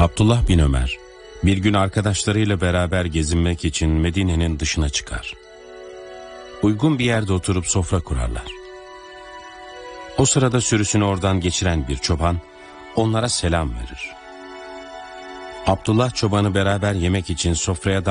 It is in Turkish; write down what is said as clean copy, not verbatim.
Abdullah bin Ömer bir gün arkadaşlarıyla beraber gezinmek için Medine'nin dışına çıkar. Uygun bir yerde oturup sofra kurarlar. O sırada sürüsünü oradan geçiren bir çoban onlara selam verir. Abdullah çobanı beraber yemek için sofraya